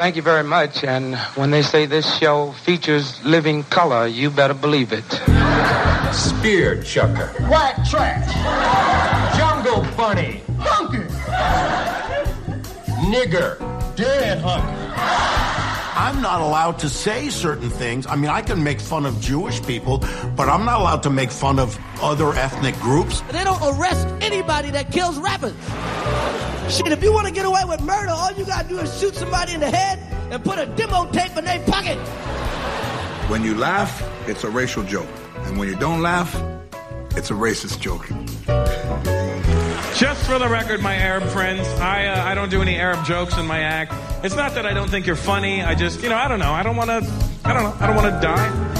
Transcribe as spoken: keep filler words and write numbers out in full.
Thank you very much. And when they say this show features living color, you better believe it. Spear chucker. White trash. Jungle bunny. Hunky. Nigger. Dead hunky. I'm not allowed to say certain things. I mean, I can make fun of Jewish people, but I'm not allowed to make fun of other ethnic groups. They don't arrest anybody that kills rappers. Shit, if you want to get away with murder, all you got to do is shoot somebody in the head and put a demo tape in their pocket. When you laugh, it's a racial joke. And when you don't laugh, it's a racist joke. Just for the record, my Arab friends, I uh, I don't do any Arab jokes in my act. It's not that I don't think you're funny. I just, you know, I don't know. I don't want to, I don't know. I don't want to die.